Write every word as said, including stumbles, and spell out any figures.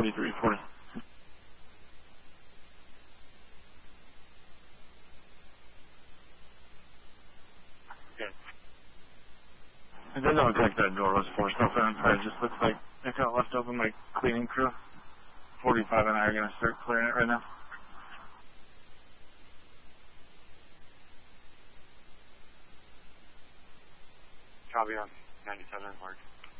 forty-three forty. Good. I didn't know exactly that door was forced open. It just looks like it got left open by cleaning crew. forty-five and I are going to start clearing it right now. Copy on ninety-seven, Mark.